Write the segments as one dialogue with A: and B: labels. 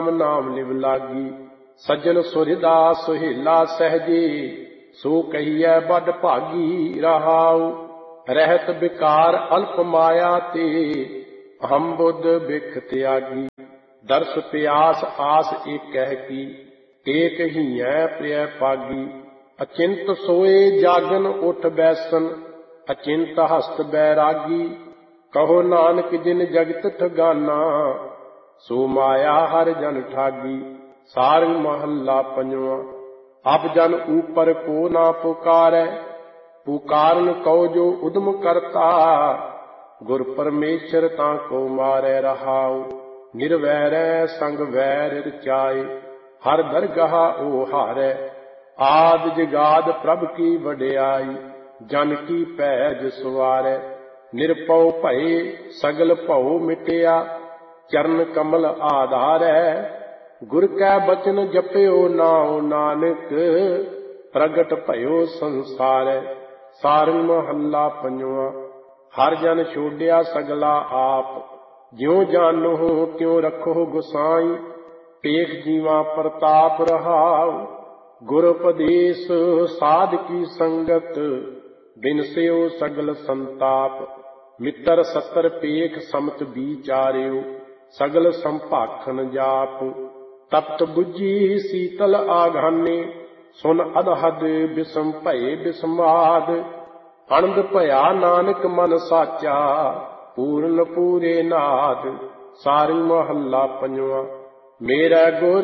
A: नाम लिव लागी। सज्जन सुरदा सुहेला सहजे, सो कहिए बड़ भागी रहाऊ। रहत विकार अल्प माया ते, हम बुध बिख त्यागी। दर्श प्यास आस एक कह की, टेक हीऐ प्रिय पागी। अचिंत सोए जागन उठ बैसन, अचिंत हस्त बैरागी। कहो नानक जिन जगत ठगाना, सो माया हर जन ठागी। सारंग महला पंजवा। अब जन ऊपर को ना पुकारै, पुकारन कहो जो उद्म करता। गुर परमेश्वर ताको मारै रहाऊ। निर्वैरै संग वैर रचाए, हर दरगाह ओ हारै। आद जगाद प्रभ की वड्याई, जन की पैज सवारै। निरपौ भये सगल भौ मिटिया, चरण कमल आधारै। गुर कै बचन जप्यो नाओ नानक, प्रगट भयो संसारै। सारंग महला पंजवा। हर जन छोड़िया सगला आप, ज्यों जानो त्यों रखो गोसाई। टेक जीवा प्रताप रहाऊ, गुर उपदेश साध की संगत। बिनस्यो सगल संताप, मित्र सत्तर पेख समत विचार्यो। सगल संभाखन जाप, तप्त बुझी शीतल आघाने। सुन अधहद बिसम भये बिस्माद, अनंद भया नानक मन साचा। पूर्ण पूरे नाद। सारंग महला पंजवा। मेरा गुर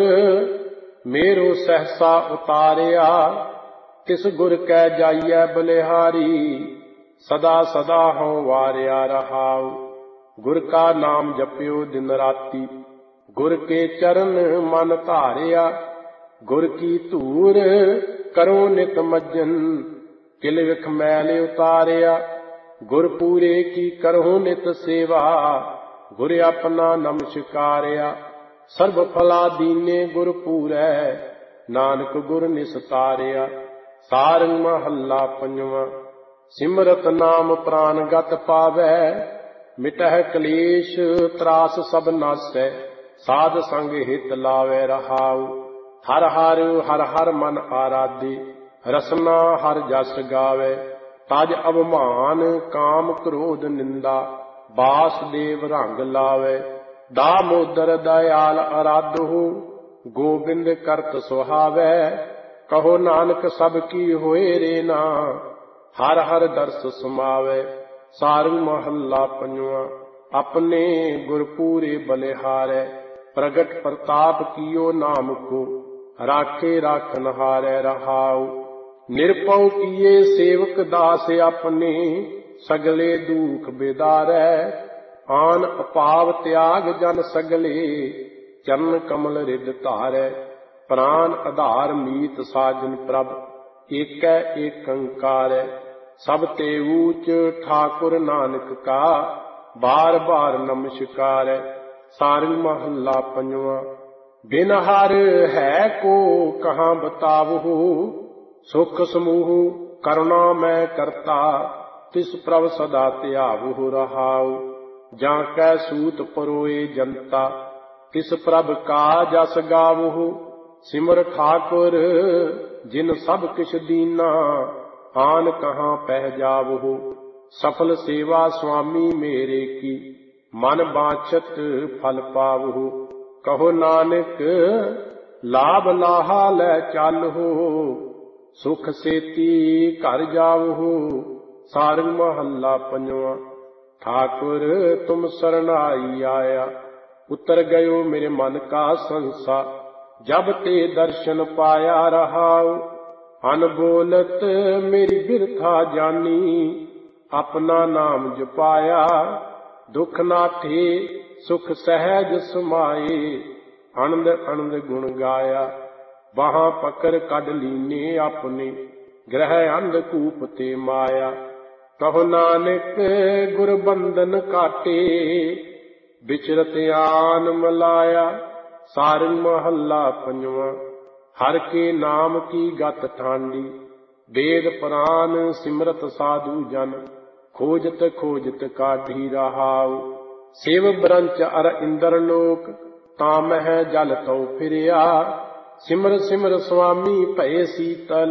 A: मेरो सहसा उतारिया, तिस गुर कै जाइए बलिहारी। सदा सदा हों वारिया रहाऊ, गुर का नाम जप्यो दिन राती। गुर के चरण मन धारिया, गुर की धूर करो नित मज्जन। किल विख मैल उतारिया, गुर पूरे की करो नित सेवा। गुर अपना नमस्कारिया, सर्व फला दीने गुर पूरै। नानक गुर निस्तारिया। सारंग महला पंजवा। सिमरत नाम प्राण गत पावै, मिटह कलेश त्रास सब नासै। साध संग हित लावै रहाऊ, हर हर हर हर मन आराधे। रसना हर जस गावै, तज अवमान काम क्रोध निंदा। वासुदेव रंग लावै, दामोदर दयाल आराधो। गोबिंद करत सुहावै, कहो नानक सब की होए रेना। हर हर दर्श समावै। सारंग महला पंजवा। अपने गुर पूरे बलिहारै, प्रगट प्रताप कियो नाम को। राखे राखन हारै रहाऊ, निरपौ किए सेवक दास अपने। सगले दुख बेदारै, आन अपाव त्याग जन सगले। चरण कमल रिद धारै, प्राण आधार मीत साजन प्रभ। एकै एकंकारै, सब ते ऊच ठाकुर नानक का। बार बार नमस्कारै। सारंग महला पंजवा। बिन हर है को कहाँ बतावहु, सुख समूह करुणा मैं करता। तिस प्रभ सदा त्यावहु रहाऊ, जाकै सूत परोए जनता। तिस प्रभ का जस गावहु, सिमर ठाकुर जिन सब किछ दीना। आन कहाँ पह जावहु, सफल सेवा स्वामी मेरे की। मन बांछत फल पावहु, कहो नानक लाभ लाहा लै चालहु। सुख सेती घर जावहु। सारंग महला पंजवा। ठाकुर तुम शरणाई आया, उतर गयो मेरे मन का संसा। जब ते दर्शन पाया रहाऊ, अनबोलत मेरी बिरथा जानी। अपना नाम जपाया, दुख नाठे सुख सहज समाए। आनंद आनंद गुण गाया, बाहां पकड़ कढ लीने अपने। ग्रह अंधकूप ते माया, कहो नानक गुर बंधन काटे। बिचरत आन मलाया। सारंग महला पंजवा। हर के नाम की गत ठांडी, वेद पुराण सिमरत साधु जन। खोजत खोजत काढ़ी रहाऊ, शिव ब्रंच अर इंद्र लोक। ਤਾਂ ਮਹਿ ਜਲ ਤਉ ਫਿਰਿਆ। ਸਿਮਰ ਸਿਮਰ ਸੁਆਮੀ ਭਏ ਸੀਤਲ,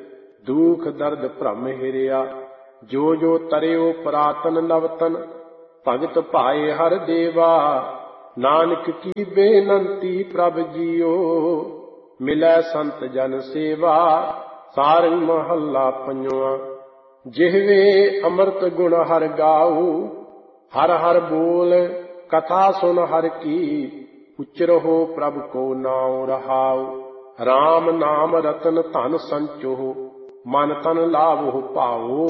A: ਦੁਖ ਦਰਦ ਭ੍ਰਮ ਹਿਰਿਆ। ਜੋ ਜੋ ਤਰਿਓ ਪੁਰਾਤਨ ਨਵਤਨ, ਭਗਤ ਭਾਏ ਹਰ ਦੇਵਾ। ਨਾਨਕ ਕੀ ਬੇਨੰਤੀ ਪ੍ਰਭ ਜੀਓ, ਮਿਲੈ ਸੰਤ ਜਨ ਸੇਵਾ। ਸਾਰੰਗ ਮਹੱਲਾ ਪੰਜਵਾਂ। ਜਿਹਵੇ ਅੰਮ੍ਰਿਤ ਗੁਣ ਹਰਿ ਗਾਉ, ਹਰ ਹਰ ਬੋਲ ਕਥਾ ਸੁਨ ਹਰਿ ਕੀ। ਉਚਰਹੁ ਪ੍ਰਭ ਕੋ ਨਾਉ ਰਹਾਉ, ਰਾਮ ਨਾਮ ਰਤਨ ਧਨ ਸੰਚੋਹੁ। ਮਨ ਤਨ ਲਾਵਹੁ ਭਾਉ,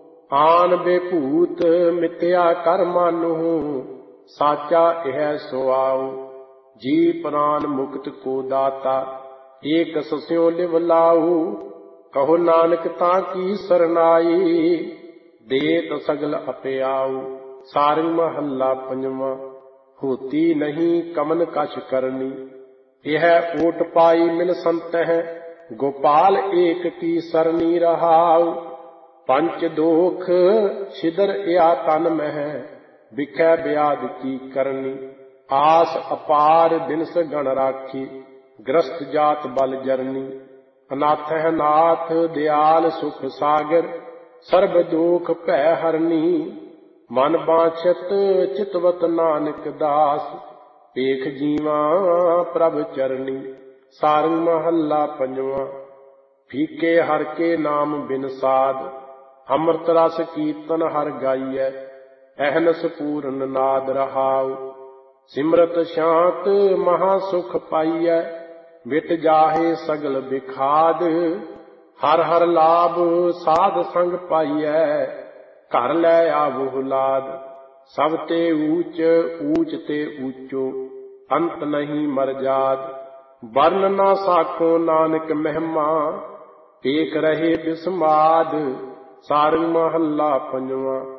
A: ਆਨ ਬੇਭੂਤ ਮਿਥਿਆ ਕਰ ਮਾਨਹੁ। ਸਾਚਾ ਇਹ ਸੁਆਉ, ਜੀ ਪ੍ਰਾਨ ਮੁਕਤ ਕੋ ਦਾਤਾ। ਏਕ ਸਸਿਉ ਲਿਵ ਲਾਉ, ਕਹੋ ਨਾਨਕ ਤਾਂ ਕੀ ਸਰਨਾਈ। ਦੇਤ ਸਗਲ ਅਪਿਆਉ। ਸਾਰੰਗ ਮਹੱਲਾ ਪੰਜਵਾਂ। ਹੋਤੀ ਨਹੀਂ ਕਮਨ ਕਛ ਕਰਨੀ, ਇਹ ਓਟ ਪਾਈ ਮਿਲ ਸੰਤਹਿ। ਗੋਪਾਲ ਏਕ ਕੀ ਸਰਨੀ ਰਹਾਉ, ਪੰਚ ਦੋਖ ਛਿਦਰ ਇਆ ਤਨ ਮਹਿ। ਬਿਖੈ ਬਿਆਦ ਕੀ ਕਰਨੀ, ਆਸ ਅਪਾਰ ਬਿਨਸ ਗਣ ਰਾਖੀ। ਗ੍ਰਸਤ ਜਾਤ ਬਲ ਜਰਨੀ, ਅਨਾਥਹਿ ਨਾਥ ਦਿਆਲ ਸੁਖ ਸਾਗਰ। ਸਰਬ ਦੋਖ ਭੈ ਹਰਨੀ, ਮਨ ਬਾਛਤ ਚਿਤਵਤ ਨਾਨਕ ਦਾਸ। ਵੇਖ ਜੀਵਾ ਪ੍ਰਭ ਚਰਨੀ। ਸਾਰੰਗ ਮਹੱਲਾ ਪੰਜਵਾਂ। ਫੀਕੇ ਹਰਿ ਕੇ ਨਾਮ ਬਿਨ ਸਾਧ, ਅੰਮ੍ਰਿਤ ਰਸ ਕੀਰਤਨ ਹਰਿ ਗਾਈਐ। ਅਹਨਸ ਪੂਰਨ ਨਾਦ ਰਹਾਉ, ਸਿਮਰਤ ਸ਼ਾਂਤ ਮਹਾ ਸੁਖ ਪਾਈਐ। ਮਿਟ ਜਾਹੇ ਸਗਲ ਬਿਖਾਦ, ਹਰ ਹਰ ਲਾਭ ਸਾਧ ਸੰਗ ਪਾਈਐ। ਘਰ ਲੈ ਆਵਹੁ ਲਾਦ, ਸਭ ਤੇ ਊਚ ਊਚ ਤੇ ਊਚੋ। ਅੰਤ ਨਹੀਂ ਮਰਜਾਦ, ਵਰਨ ਨਾ ਸਾਖੋ ਨਾਨਕ ਮਹਿਮਾ। ਏਕ ਰਹੇ ਬਿਸਮਾਦ। ਸਾਰੰਗ ਮਹੱਲਾ ਪੰਜਵਾਂ।